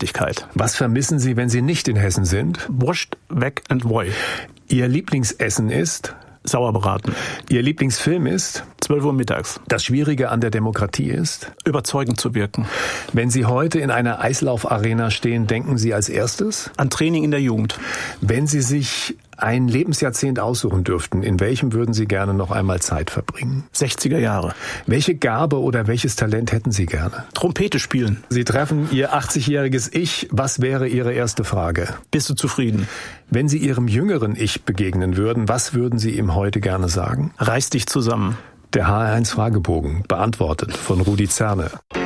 Vielseitigkeit. Was vermissen Sie, wenn Sie nicht in Hessen sind? Wurst, weg and Woi. Ihr Lieblingsessen ist? Sauerbraten. Ihr Lieblingsfilm ist? 12 Uhr mittags. Das Schwierige an der Demokratie ist? Überzeugend zu wirken. Wenn Sie heute in einer Eislaufarena stehen, denken Sie als erstes? An Training in der Jugend. Wenn Sie sich ein Lebensjahrzehnt aussuchen dürften, in welchem würden Sie gerne noch einmal Zeit verbringen? 60er Jahre. Welche Gabe oder welches Talent hätten Sie gerne? Trompete spielen. Sie treffen Ihr 80-jähriges Ich. Was wäre Ihre erste Frage? Bist du zufrieden? Wenn Sie Ihrem jüngeren Ich begegnen würden, was würden Sie ihm heute gerne sagen? Reiß dich zusammen. Der HR1 Fragebogen, beantwortet von Rudi Zerne.